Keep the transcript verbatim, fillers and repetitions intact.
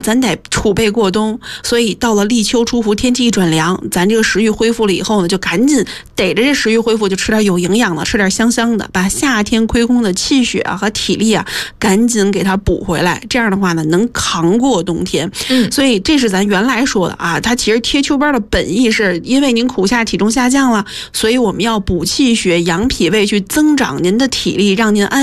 咱得储备过冬，所以到了立秋初伏，天气一转凉，咱这个食欲恢复了以后呢，就赶紧逮着这食欲恢复，就吃点有营养的，吃点香香的，把夏天亏空的气血啊和体力啊，赶紧给它补回来。这样的话呢，能扛过冬天。 嗯， 所以这是咱原来说的啊，它其实贴秋膘的本意是因为您苦夏体重下降了，所以我们要补气血、养脾胃，去增长您的体力，让您安